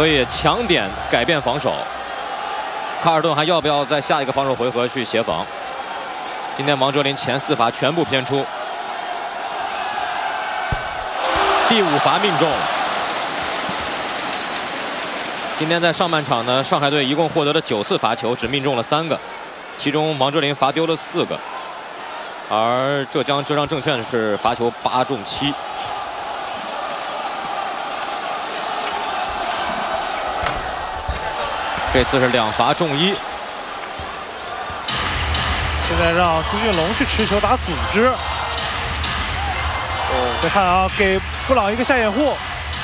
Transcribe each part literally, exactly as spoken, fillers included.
所以强点改变防守。卡尔顿还要不要在下一个防守回合去协防？今天王哲林前四罚全部偏出，第五罚命中了。今天在上半场呢，上海队一共获得了九次罚球，只命中了三个，其中王哲林罚丢了四个，而浙江浙江证券是罚球八中七。 这次是两罚中一。 现在让朱俊龙去持球打组织。哦，再看啊，给布朗一个下掩护，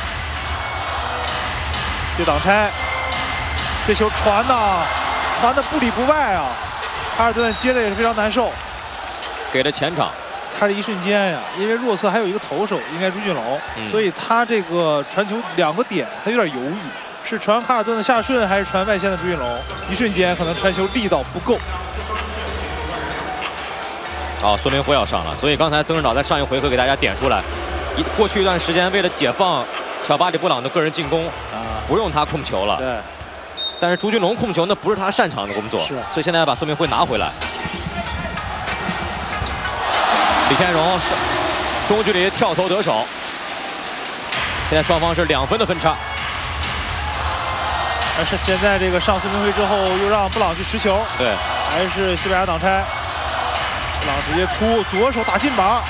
接挡拆，这球传的传的不里不外啊！卡尔顿接的也是非常难受， 给了前场。 他是一瞬间呀，因为弱侧还有一个投手，应该朱俊龙，嗯、所以他这个传球两个点，他有点犹豫。 是传卡尔顿的下顺，还是传外线的朱俊龙？一瞬间可能传球力道不够。 哦，孙明辉要上了，所以刚才曾指导在上一回合给大家点出来，一过去一段时间为了解放小巴里布朗的个人进攻，啊，不用他控球了。 对。 但是朱俊龙控球那不是他擅长的工作， 是。 所以现在要把孙明辉拿回来。李天荣是中距离跳投得手，现在双方是两分的分差。 但是现在这个上孙明辉之后，又让布朗去持球， 对， 还是西班牙挡拆，布朗直接突左手打进板。哇，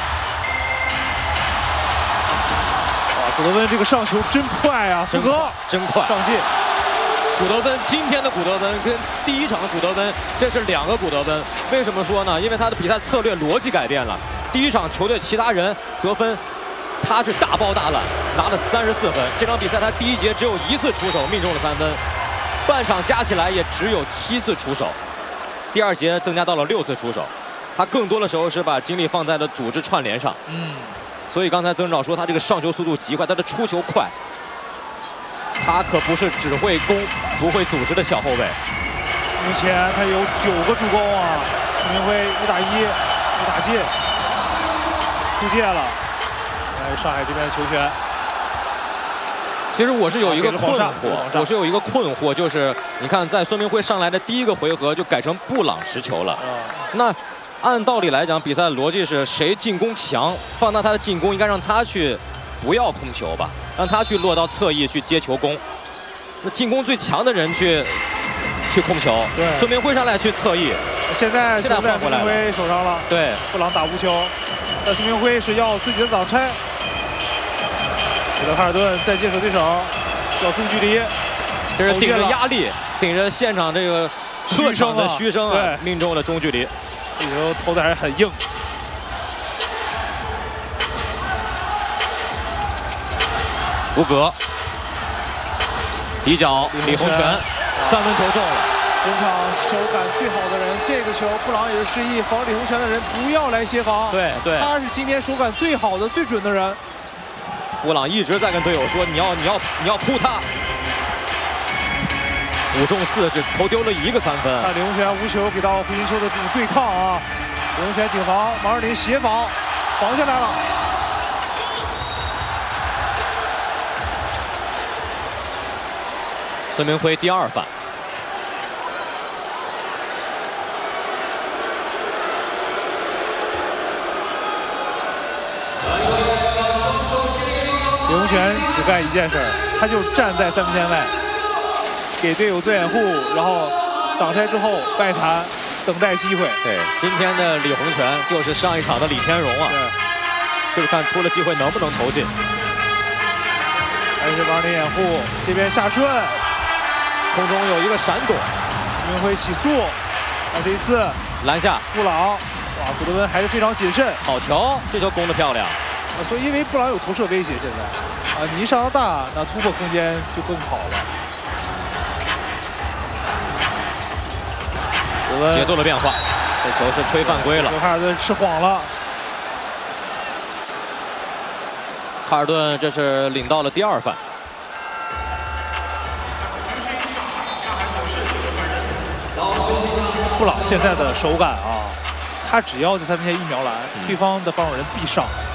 古德温这个上球真快啊，福格真快上进。 古德温今天的古德温跟第一场的古德温，这是两个古德温。为什么说呢？因为他的比赛策略逻辑改变了。第一场球队其他人得分。 他是大包大揽，拿了三十四分。这场比赛他第一节只有一次出手，命中了三分，半场加起来也只有七次出手。第二节增加到了六次出手，他更多的时候是把精力放在了组织串联上。嗯，所以刚才曾指导说他这个上球速度极快，他的出球快。他可不是只会攻不会组织的小后卫。 目前他有九个助攻啊，孙明辉一打一，一打进，出界了。 上海这边的球权， 其实我是有一个困惑，我是有一个困惑，就是你看，在孙明辉上来的第一个回合就改成布朗持球了。嗯、那按道理来讲，比赛的逻辑是谁进攻强，放大他的进攻，应该让他去不要控球吧，让他去落到侧翼去接球攻。那进攻最强的人去去控球，对，孙明辉上来去侧翼。 现在球在孙明辉手上了， 对， 布朗打无球，但孙明辉是要自己的挡拆。 给了卡尔顿再接手对手，要中距离， 这是顶着压力，顶着现场这个客场的嘘声啊，命中了中距离。 这球投的还是很硬。 福格，底角李洪权，三分球中了。 本场手感最好的人，这个球布朗也是示意防李洪权的人不要来协防。 对对， 他是今天手感最好的、最准的人。 布朗一直在跟队友说：“你要，你要，你要扑他。”五中四，只投丢了一个三分。 看李洪权无球给到胡金秋的这种对抗啊！李洪权顶防，王哲林协防，防下来了。 孙明辉第二犯。 李洪权只干一件事儿，他就站在三分线外，给队友做掩护，然后挡拆之后外弹，等待机会。 对，今天的李洪权就是上一场的李天荣啊。对，就是看出了机会能不能投进。 还是王哲林掩护，这边下顺， 空中有一个闪躲， 孙明辉起速，啊，这一次篮下布朗，哇，古德温还是非常谨慎。 好球，这球攻得漂亮。 啊，所以因为布朗有投射威胁，现在啊，你一上大，那突破空间就更好了。 节奏的变化，这球是吹犯规了。 卡尔顿吃晃了。 卡尔顿这是领到了第二犯。 布朗现在的手感啊，他只要在三分线一瞄篮，嗯、对方的防守人必上。